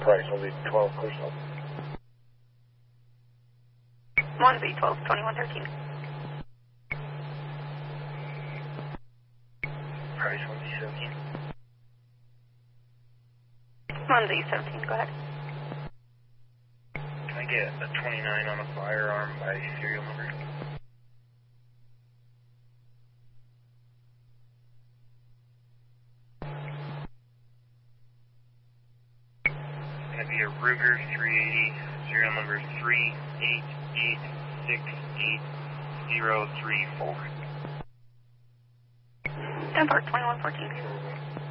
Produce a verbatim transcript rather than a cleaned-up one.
Price will be twelve personal. one B twelve, twenty-one thirteen. Price one B seventeen. one B seventeen, go ahead. Can I get a twenty-nine on the firearm by serial number? It's going to be a Ruger three eighty, serial number three eight eight six eight zero three four. ten four, twenty-one fourteen.